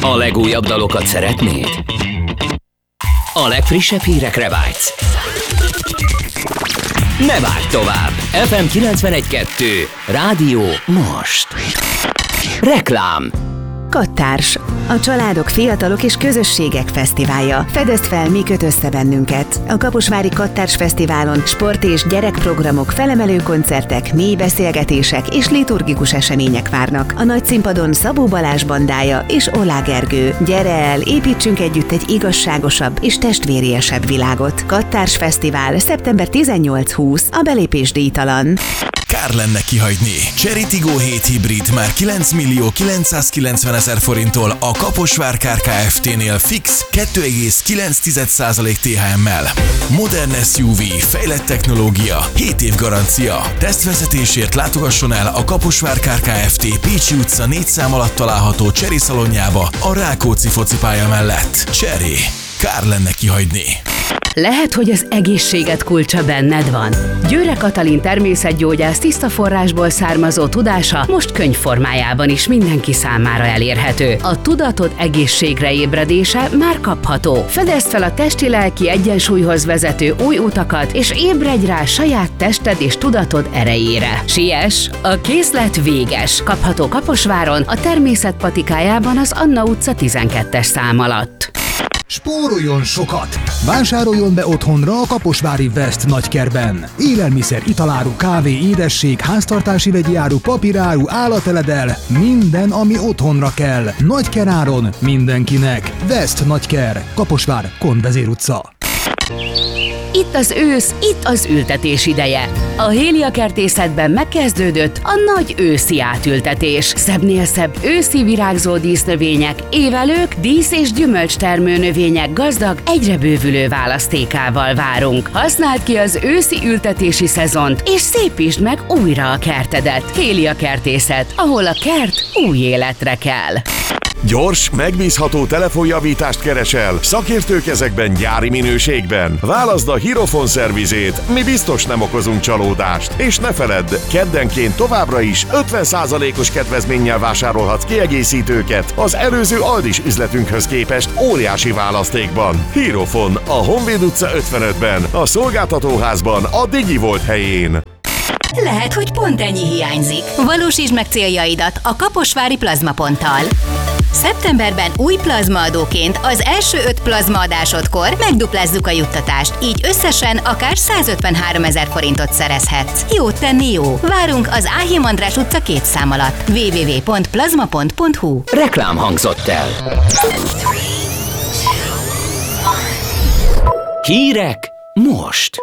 A legújabb dalokat szeretnéd? A legfrissebb hírekre vágysz? Ne várj tovább! FM 91.2 Rádió most! Reklám. Kattárs, a családok, fiatalok és közösségek fesztiválja. Fedezd fel, mi köt össze bennünket. A Kaposvári Kattárs Fesztiválon sport- és gyerekprogramok, felemelő koncertek, mély beszélgetések és liturgikus események várnak. A nagy színpadon Szabó Balázs bandája és Olá Gergő. Gyere el, építsünk együtt egy igazságosabb és testvériesebb világot. Kattárs Fesztivál, szeptember 18-20, a belépés díjtalan. Kár lenne kihagyni. Chery Tiggo 7 hibrid már 9.990.000 forinttól a Kaposvár Kár Kft-nél fix 2,9% THM-mel. Modern SUV, fejlett technológia, 7 év garancia. Tesztvezetésért látogasson el a Kaposvár Kár Kft. Pécsi utca 4 szám alatt található Chery szalonjába a Rákóczi focipálya mellett. Chery. Kár lenne kihagyni. Lehet, hogy az egészséged kulcsa benned van. Győre Katalin természetgyógyász tiszta forrásból származó tudása most könyvformájában is mindenki számára elérhető. A tudatod egészségre ébredése már kapható. Fedezd fel a testi-lelki egyensúlyhoz vezető új utakat, és ébredj rá saját tested és tudatod erejére. Siess, a készlet véges. Kapható Kaposváron, a Természet patikájában az Anna utca 12-es szám alatt. Spóroljon sokat! Vásároljon be otthonra a kaposvári West nagykerben. Élelmiszer, italáru, kávé, édesség, háztartási vegyi áru, papíráru, állateledel, minden, ami otthonra kell. Nagykeráron mindenkinek. West Nagyker, Kaposvár, Konvezér utca. Itt az ősz, itt az ültetés ideje. A Hélia Kertészetben megkezdődött a nagy őszi átültetés. Szebbnél szebb őszi virágzó dísznövények, évelők, dísz- és gyümölcstermő növények gazdag, egyre bővülő választékával várunk. Használd ki az őszi ültetési szezont, és szépítsd meg újra a kertedet. Hélia Kertészet, ahol a kert új életre kell. Gyors, megbízható telefonjavítást keresel, szakértők kezekben, gyári minőségben. Válaszd a Hirofon szervizét, mi biztos nem okozunk csalódást. És ne feledd, keddenként továbbra is 50%-os kedvezménnyel vásárolhatsz kiegészítőket az előző Aldis üzletünkhöz képest óriási választékban. Hirofon, a Honvéd utca 55-ben, a szolgáltatóházban, a DigiVolt helyén. Lehet, hogy pont ennyi hiányzik. Valósítsd meg céljaidat a Kaposvári Plazmaponttal. Szeptemberben új plazmaadóként az első 5 plazmaadásodkor megduplázzuk a juttatást, így összesen akár 153.000 forintot szerezhetsz. Jót tenni jó. Várunk az Áhim András utca 2 szám alatt. www.plazmapont.hu. Reklám hangzott el. Hírek most.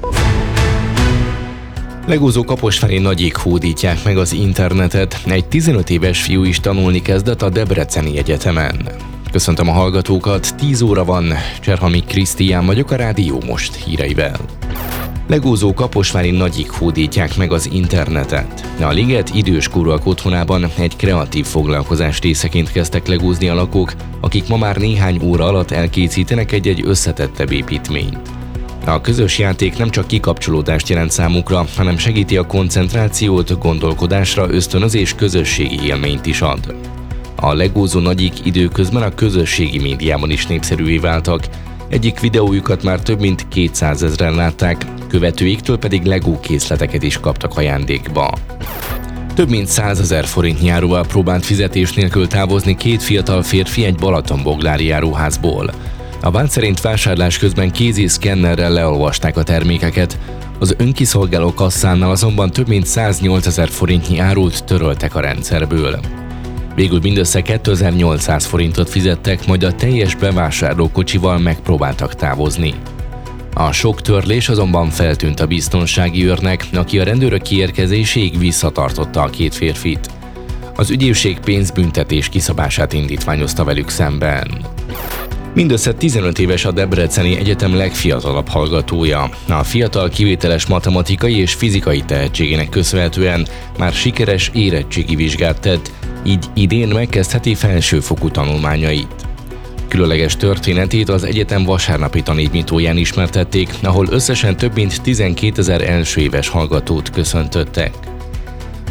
Legúzó kaposvári nagyik hódítják meg az internetet, egy 15 éves fiú is tanulni kezdett a Debreceni Egyetemen. Köszöntöm a hallgatókat, 10 óra van, Cserhami Krisztián vagyok a Rádió Most híreivel. Legúzó kaposvári nagyik hódítják meg az internetet. A liget időskorúak otthonában egy kreatív foglalkozás részeként kezdtek legúzni a lakók, akik ma már néhány óra alatt elkészítenek egy összetettebb építményt. A közös játék nem csak kikapcsolódást jelent számukra, hanem segíti a koncentrációt, gondolkodásra ösztönöz és közösségi élményt is ad. A legózó nagyik időközben a közösségi médiában is népszerűvé váltak. Egyik videójukat már több mint 200 000-en látták, követőiktől pedig Lego készleteket is kaptak ajándékba. Több mint 100 000 forintnyi áruval próbált fizetés nélkül távozni 2 fiatal férfi egy balatonboglári járóházból. A vád szerint vásárlás közben kézi szkennerrel leolvasták a termékeket, az önkiszolgáló kasszánál azonban több mint 108 000 forintnyi árut töröltek a rendszerből. Végül mindössze 2800 forintot fizettek, majd a teljes bevásárlókocsival megpróbáltak távozni. A sok törlés azonban feltűnt a biztonsági őrnek, aki a rendőrök kiérkezéséig visszatartotta a 2 férfit. Az ügyészség pénzbüntetés kiszabását indítványozta velük szemben. Mindössze 15 éves a Debreceni Egyetem legfiatalabb hallgatója. A fiatal kivételes matematikai és fizikai tehetségének köszönhetően már sikeres érettségi vizsgát tett, így idén megkezdheti felsőfokú tanulmányait. Különleges történetét az egyetem vasárnapi tanévnyitóján ismertették, ahol összesen több mint 12 000 első éves hallgatót köszöntöttek.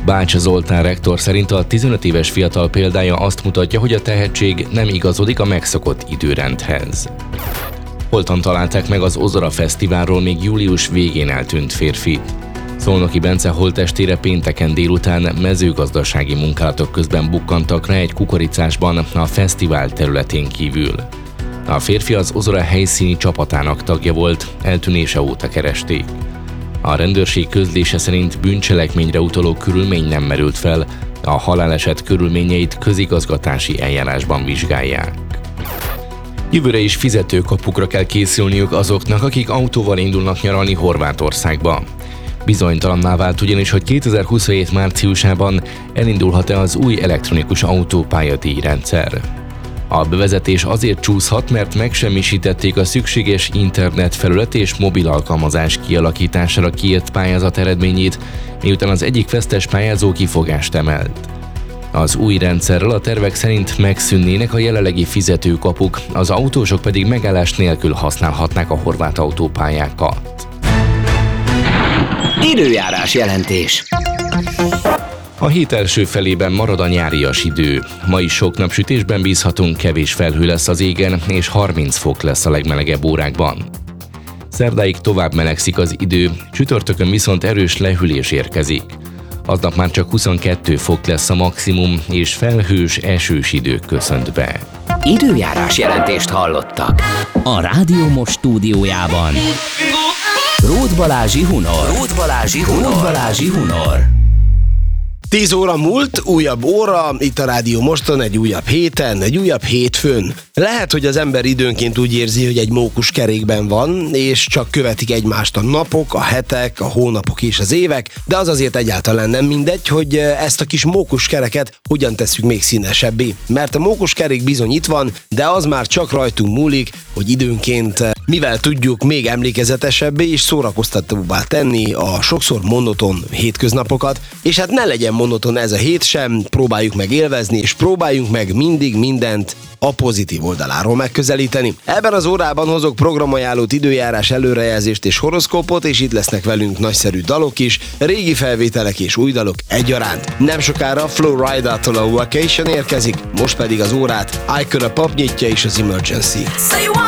Bács Zoltán rektor szerint a 15 éves fiatal példája azt mutatja, hogy a tehetség nem igazodik a megszokott időrendhez. Holtan találták meg az Ozora Fesztiválról még július végén eltűnt férfit. Szolnoki Bence holttestére pénteken délután mezőgazdasági munkálatok közben bukkantak rá egy kukoricásban a fesztivál területén kívül. A férfi az Ozora helyszíni csapatának tagja volt, eltűnése óta keresték. A rendőrség közlése szerint bűncselekményre utaló körülmény nem merült fel, a haláleset körülményeit közigazgatási eljárásban vizsgálják. Jövőre is fizetőkapukra kell készülniük azoknak, akik autóval indulnak nyaralni Horvátországba. Bizonytalanná vált ugyanis, hogy 2027 márciusában elindulhat-e az új elektronikus autópályadíjrendszer. A bevezetés azért csúszhat, mert megsemmisítették a szükséges internetfelület és mobil alkalmazás kialakítására kiírt pályázat eredményét, miután az egyik vesztes pályázó kifogást emelt. Az új rendszerrel a tervek szerint megszűnnének a jelenlegi fizetőkapuk, az autósok pedig megállás nélkül használhatnák a horvát autópályákat. Időjárás jelentés. A hét első felében marad a nyárias idő. Ma is sok napsütésben bízhatunk, kevés felhő lesz az égen, és 30 fok lesz a legmelegebb órákban. Szerdáig tovább melegszik az idő, csütörtökön viszont erős lehűlés érkezik. Aznap már csak 22 fok lesz a maximum, és felhős, esős idők köszönt be. Időjárás jelentést hallottak. A Rádió Most stúdiójában Róth Balázsi Hunor. 10 óra múlt, újabb óra, itt a Rádió Moston, egy újabb héten, egy újabb hétfőn. Lehet, hogy az ember időnként úgy érzi, hogy egy mókuskerékben van, és csak követik egymást a napok, a hetek, a hónapok és az évek, de az azért egyáltalán nem mindegy, hogy ezt a kis mókuskereket hogyan tesszük még színesebbé. Mert a mókuskerék bizony itt van, de az már csak rajtunk múlik, hogy időnként mivel tudjuk még emlékezetesebbé és szórakoztatóbbá tenni a sokszor monoton hétköznapokat, és hát ne legyen monoton ez a hét sem, próbáljuk meg élvezni, és próbáljunk meg mindig mindent a pozitív oldaláról megközelíteni. Ebben az órában hozok programajánlót, időjárás előrejelzést és horoszkópot, és itt lesznek velünk nagyszerű dalok is, régi felvételek és új dalok egyaránt. Nem sokára Flo Rida-tól a Vacation érkezik, most pedig az órát Icona Pop nyitja és az Emergency.